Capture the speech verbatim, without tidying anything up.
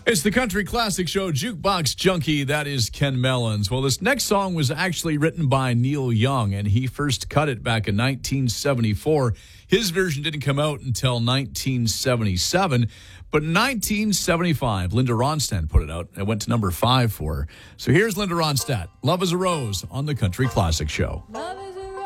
It's the Country Classic Show, Jukebox Junkie. That is Ken Mellons. Well, this next song was actually written by Neil Young, and he first cut it back in nineteen seventy-four. His version didn't come out until nineteen seventy-seven, but in nineteen seventy-five, Linda Ronstadt put it out. It went to number five for her. So here's Linda Ronstadt, Love is a Rose, on the Country Classic Show. Love